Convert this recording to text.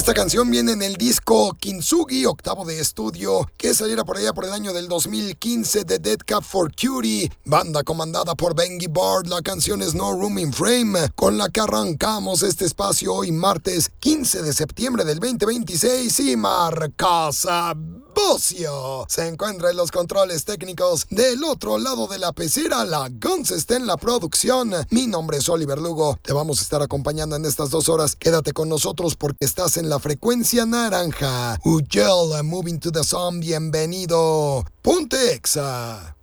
Esta canción viene en el disco Kintsugi, octavo de estudio, que saliera por allá por el año del 2015 de Dead Cab for Cutie, banda comandada por Bengy Bard. La canción es No Room in Frame, con la que arrancamos este espacio hoy martes 15 de septiembre del 2026 y Marcasa Bocio se encuentra en los controles técnicos. Del otro lado de la pecera, la Guns está en la producción. Mi nombre es Oliver Lugo. Te vamos a estar acompañando en estas 2 horas. Quédate con nosotros porque estás en la frecuencia naranja. Ujel, Moving to the Sun. Bienvenido. Ponte Exa.